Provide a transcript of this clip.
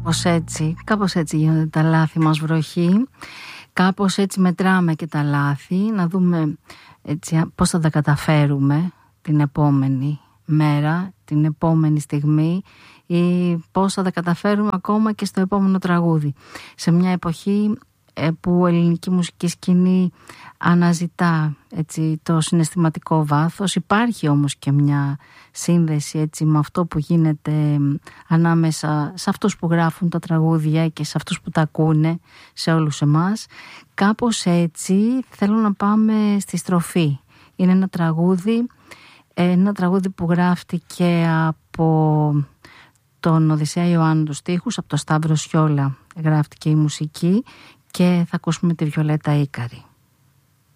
Κάπως έτσι γίνονται τα λάθη μας, βροχή. Κάπως έτσι μετράμε και τα λάθη. Να δούμε έτσι πώς θα τα καταφέρουμε την επόμενη μέρα, την επόμενη στιγμή, ή πώς θα τα καταφέρουμε ακόμα και στο επόμενο τραγούδι. Σε μια εποχή που η ελληνική μουσική σκηνή αναζητά έτσι το συναισθηματικό βάθος, υπάρχει όμως και μια σύνδεση έτσι με αυτό που γίνεται ανάμεσα σε αυτούς που γράφουν τα τραγούδια και σε αυτούς που τα ακούνε, σε όλους εμάς. Κάπως έτσι θέλω να πάμε στη στροφή. Είναι ένα τραγούδι που γράφτηκε από τον Οδυσσέα Ιωάννου τους στίχους, από το Σταύρο Σιόλα γράφτηκε η μουσική, και θα ακούσουμε τη Βιολέτα Ίκαρη.